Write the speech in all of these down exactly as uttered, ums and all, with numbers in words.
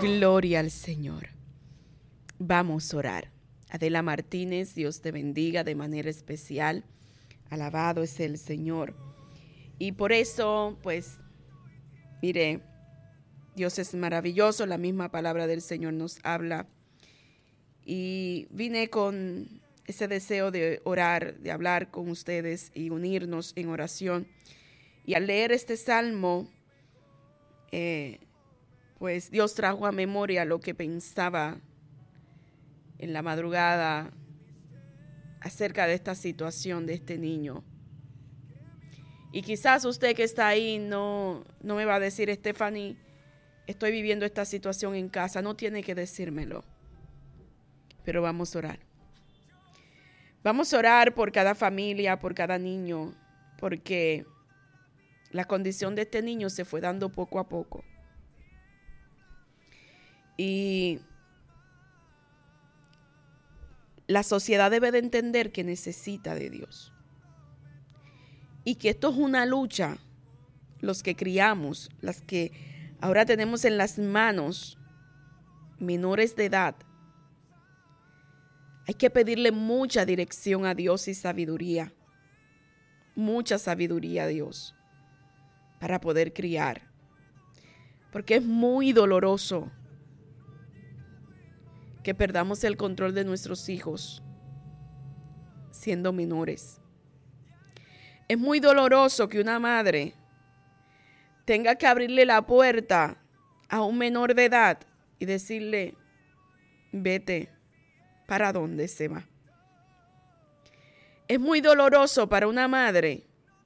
Gloria al Señor. Vamos a orar. Adela Martínez, Dios te bendiga de manera especial. Alabado es el Señor. Y por eso, pues, mire, Dios es maravilloso. La misma palabra del Señor nos habla. Y vine con ese deseo de orar, de hablar con ustedes y unirnos en oración. Y al leer este salmo, eh, pues Dios trajo a memoria lo que pensaba en la madrugada acerca de esta situación de este niño. Y quizás usted que está ahí no, no me va a decir, Stephanie, estoy viviendo esta situación en casa. No tiene que decírmelo. Pero vamos a orar. Vamos a orar por cada familia, por cada niño, porque la condición de este niño se fue dando poco a poco. Y la sociedad debe de entender que necesita de Dios. Y que esto es una lucha, los que criamos, las que ahora tenemos en las manos menores de edad. Hay que pedirle mucha dirección a Dios y sabiduría. Mucha sabiduría a Dios para poder criar. Porque es muy doloroso que perdamos el control de nuestros hijos siendo menores. Es muy doloroso que una madre tenga que abrirle la puerta a un menor de edad y decirle, vete, ¿para dónde se va? Es muy doloroso para una madre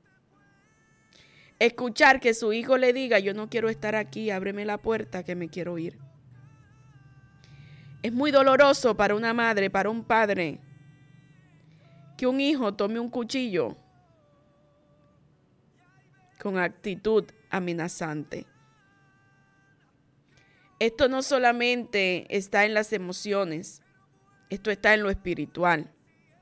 escuchar que su hijo le diga, yo no quiero estar aquí, ábreme la puerta que me quiero ir. Es muy doloroso para una madre, para un padre, que un hijo tome un cuchillo con actitud amenazante. Esto no solamente está en las emociones, esto está en lo espiritual.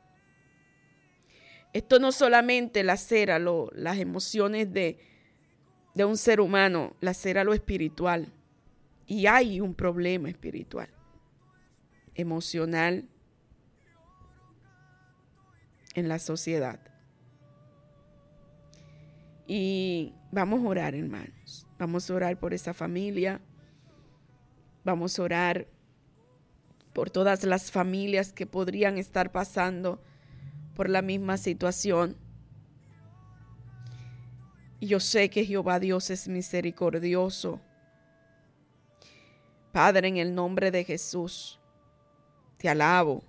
Esto no solamente lacera lo, las emociones de, de un ser humano, lacera lo espiritual. Y hay un problema espiritual, emocional en la sociedad. Y vamos a orar, hermanos. Vamos a orar por esa familia. Vamos a orar por todas las familias que podrían estar pasando por la misma situación. Y yo sé que Jehová Dios es misericordioso. Padre, en el nombre de Jesús, te alabo.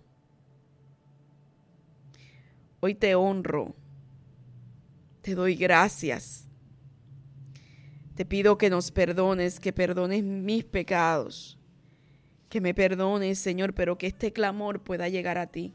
Hoy te honro. Te doy gracias. Te pido que nos perdones, que perdones mis pecados. Que me perdones, Señor, pero que este clamor pueda llegar a ti.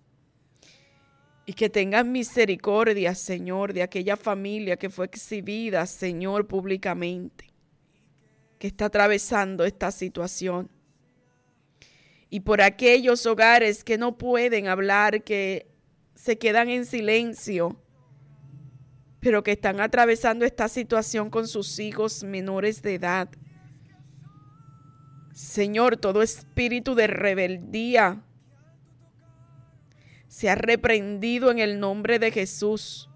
Y que tengas misericordia, Señor, de aquella familia que fue exhibida, Señor, públicamente, que está atravesando esta situación. Y por aquellos hogares que no pueden hablar, que se quedan en silencio, pero que están atravesando esta situación con sus hijos menores de edad. Señor, todo espíritu de rebeldía se ha reprendido en el nombre de Jesús.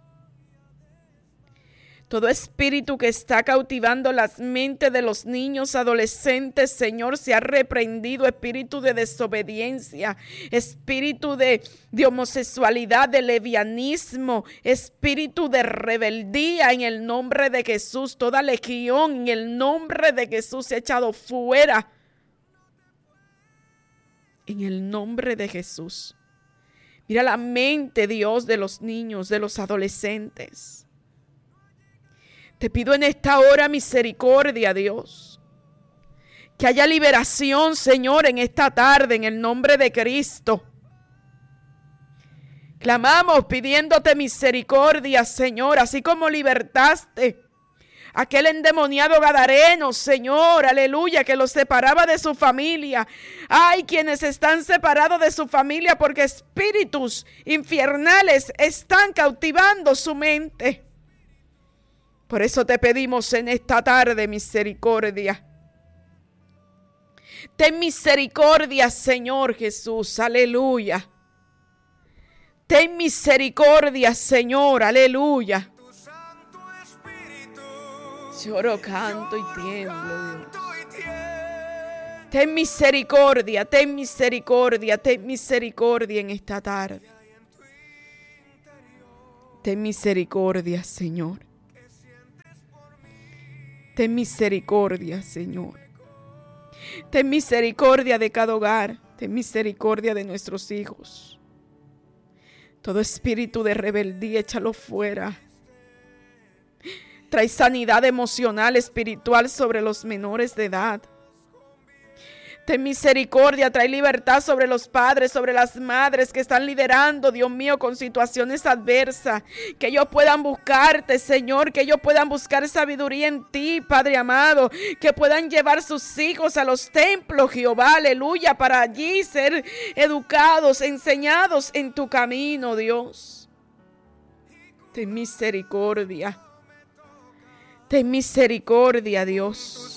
Todo espíritu que está cautivando las mentes de los niños, adolescentes, Señor, se ha reprendido. Espíritu de desobediencia, espíritu de, de homosexualidad, de lesbianismo, espíritu de rebeldía en el nombre de Jesús. Toda legión en el nombre de Jesús se ha echado fuera. En el nombre de Jesús. Mira la mente, Dios, de los niños, de los adolescentes. Te pido en esta hora misericordia, Dios. Que haya liberación, Señor, en esta tarde, en el nombre de Cristo. Clamamos pidiéndote misericordia, Señor, así como libertaste aquel endemoniado gadareno, Señor, aleluya, que los separaba de su familia. Hay quienes están separados de su familia porque espíritus infernales están cautivando su mente. Por eso te pedimos en esta tarde misericordia. Ten misericordia, Señor Jesús, aleluya. Ten misericordia, Señor, aleluya. Lloro, canto y tiemblo, Dios. Ten misericordia, ten misericordia, ten misericordia en esta tarde. Ten misericordia, Señor. Ten misericordia, Señor. Ten misericordia de cada hogar. Ten misericordia de nuestros hijos. Todo espíritu de rebeldía, échalo fuera. Trae sanidad emocional, espiritual sobre los menores de edad. Ten misericordia, trae libertad sobre los padres, sobre las madres que están liderando, Dios mío, con situaciones adversas. Que ellos puedan buscarte, Señor, que ellos puedan buscar sabiduría en ti, Padre amado. Que puedan llevar sus hijos a los templos, Jehová, aleluya, para allí ser educados, enseñados en tu camino, Dios. Ten misericordia. Ten misericordia, Dios.